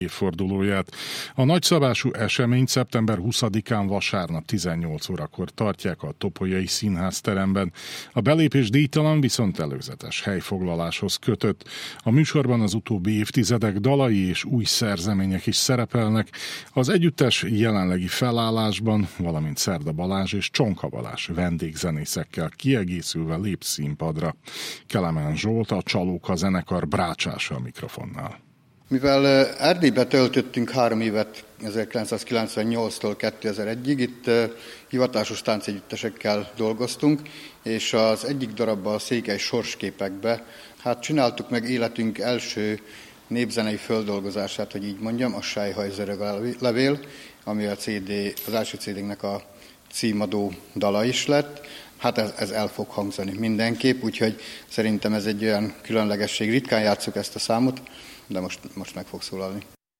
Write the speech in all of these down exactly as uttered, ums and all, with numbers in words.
évfordulóját. A nagyszabású eseményt szeptember huszadikán vasárnap tizennyolc órakor tartják a Topolyai Színházteremben. A belépés díjtalan, viszont előzetes helyfoglaláshoz kötött. A műsorban az utóbbi évtizedek dalai és új szerzemények is szerepelnek. Az együttes jelenlegi felállásban, valamint Szerda Balázs és Csonka Balázs vendégzenészekkel kiegészülve lép színpadra. Kelemen Zsolt, a Csalóka zenekar brácsása a mikrofonnál. Mivel Erdélybe töltöttünk három évet ezerkilencszázkilencvennyolctól kétezer-egyig, itt hivatásos táncegyüttesekkel dolgoztunk, és az egyik darabban, a Székely sorsképekbe, hát csináltuk meg életünk első népzenei földolgozását, hogy így mondjam, a Sejhajzereg levél, ami a cé dé, az első cé dé-nek a címadó dala is lett. Hát ez, ez el fog hangzani mindenképp, úgyhogy szerintem ez egy olyan különlegesség. Ritkán játsszuk ezt a számot, de most, most meg fog szólalni.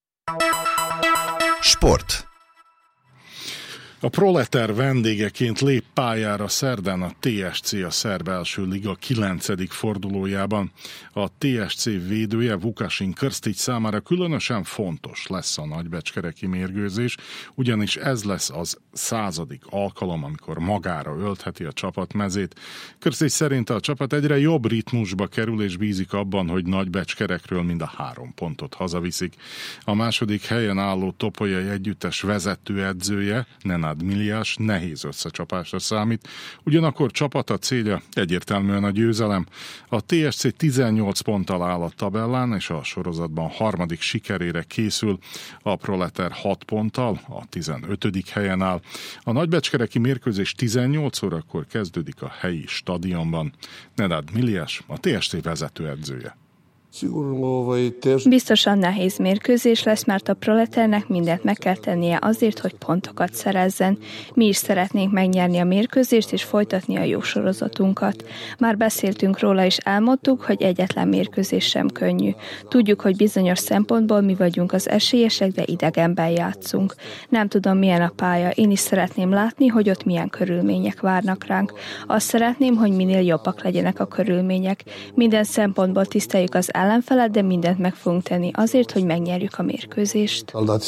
Sport. A Proleter vendégeként lép pályára szerdán a té es cé a szerb első liga kilencedik fordulójában. A té es cé védője Vukasin Krstić számára különösen fontos lesz a nagybecskereki mérkőzés, ugyanis ez lesz az századik alkalom, amikor magára öltheti a csapat mezét. Krstić szerint a csapat egyre jobb ritmusba kerül, és bízik abban, hogy Nagybecskerekről mind a három pontot hazaviszik. A második helyen álló Topolyai együttes vezetőedzője, Nenad Miliás nehéz összecsapásra számít, ugyanakkor csapata célja egyértelműen a győzelem. A té es cé tizennyolc ponttal áll a tabellán, és a sorozatban harmadik sikerére készül. A Proleter hat ponttal a tizenötödik helyen áll. A nagybecskereki mérkőzés tizennyolc órakor kezdődik a helyi stadionban. Nenad Miliás, a té es cé vezetőedzője. Biztosan nehéz mérkőzés lesz, mert a Proleternek mindent meg kell tennie azért, hogy pontokat szerezzen. Mi is szeretnénk megnyerni a mérkőzést és folytatni a jó sorozatunkat. Már beszéltünk róla és elmondtuk, hogy egyetlen mérkőzés sem könnyű. Tudjuk, hogy bizonyos szempontból mi vagyunk az esélyesek, de idegenben játszunk. Nem tudom, milyen a pálya. Én is szeretném látni, hogy ott milyen körülmények várnak ránk. Azt szeretném, hogy minél jobbak legyenek a körülmények. Minden szempontból tiszteljük az ellenfelet, de mindent meg fogunk tenni azért, hogy megnyerjük a mérkőzést.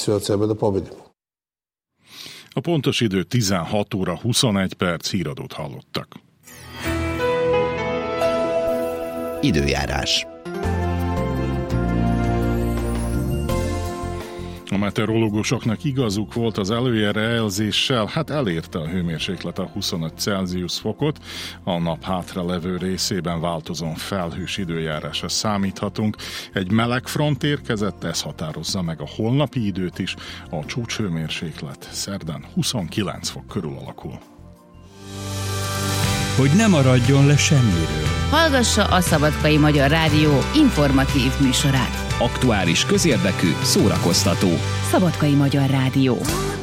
A pontos idő tizenhat óra huszonegy perc, híradót hallottak. Időjárás. A meteorológusoknak igazuk volt az előjelzéssel, hát elérte a hőmérséklet a huszonöt Celsius fokot, a nap hátra levő részében változón felhős időjárásra számíthatunk. Egy meleg front érkezett, ez határozza meg a holnapi időt is, a csúcshőmérséklet szerdán huszonkilenc fok körül alakul. Hogy ne maradjon le semmiről. Hallgassa a Szabadkai Magyar Rádió informatív műsorát. Aktuális, közérdekű, szórakoztató. Szabadkai Magyar Rádió.